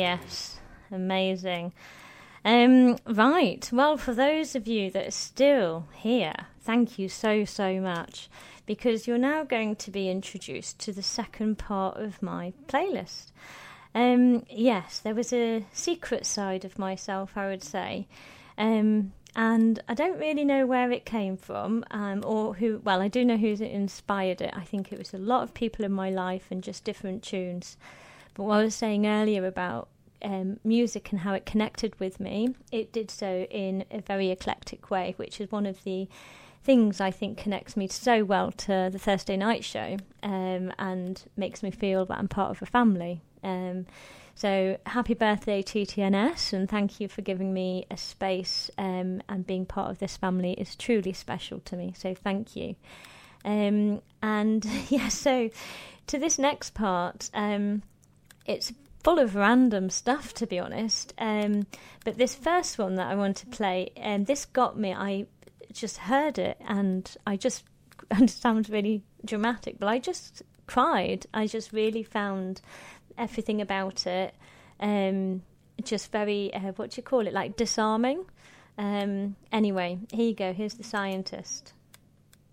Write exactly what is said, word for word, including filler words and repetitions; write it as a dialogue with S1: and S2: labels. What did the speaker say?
S1: Yes, amazing. Um, right, well, for those of you that are still here, thank you so, so much, because you're now going to be introduced to the second part of my playlist. Um, yes, there was a secret side of myself, I would say, um, and I don't really know where it came from, um, or who, well, I do know who inspired it. I think it was a lot of people in my life and just different tunes. But what I was saying earlier about um, music and how it connected with me, it did so in a very eclectic way, which is one of the things I think connects me so well to the Thursday night show, um, and makes me feel that I'm part of a family. Um, so happy birthday T T N S, and thank you for giving me a space, um, and being part of this family is truly special to me, so thank you. Um, and yeah, so to this next part, um, it's full of random stuff, to be honest, um, but this first one that I want to play, um, this got me, I just heard it and I just, and it sounds really dramatic, but I just cried. I just really found everything about it um, just very, uh, what do you call it, like disarming. Um, anyway, here you go, here's The Scientist.